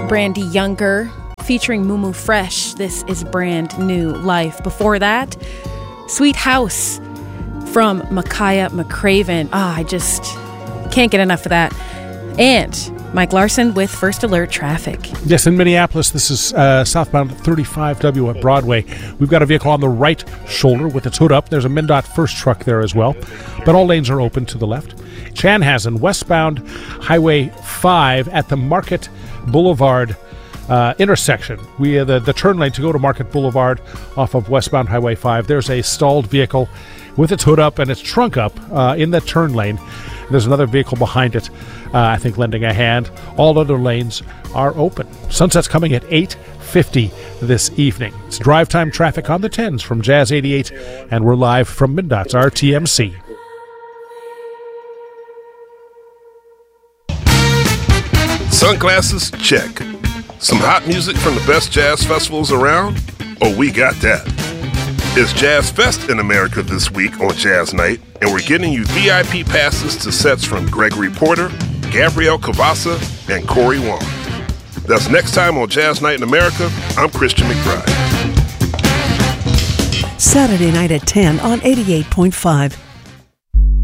Brandy Younger featuring Mumu Fresh. This is Brand New Life. Before that, Sweet House from Micaiah McCraven. I just can't get enough of that. And Mike Larson with First Alert Traffic. Yes, in Minneapolis, this is southbound 35W at Broadway. We've got a vehicle on the right shoulder with its hood up. There's a MnDOT first truck there as well, but all lanes are open to the left. Chanhassen, westbound Highway 5 at the Market Boulevard intersection. The turn lane to go to Market Boulevard off of westbound Highway 5. There's a stalled vehicle with its hood up and its trunk up in the turn lane. There's another vehicle behind it, I think, lending a hand. All other lanes are open. Sunset's coming at 8:50 this evening. It's drive time traffic on the 10s from Jazz 88, and we're live from MnDOT's RTMC. Sunglasses? Check. Some hot music from the best jazz festivals around? Oh, we got that. It's Jazz Fest in America this week on Jazz Night, and we're getting you VIP passes to sets from Gregory Porter, Gabrielle Cavassa, and Corey Wong. That's next time on Jazz Night in America. I'm Christian McBride. Saturday night at 10 on 88.5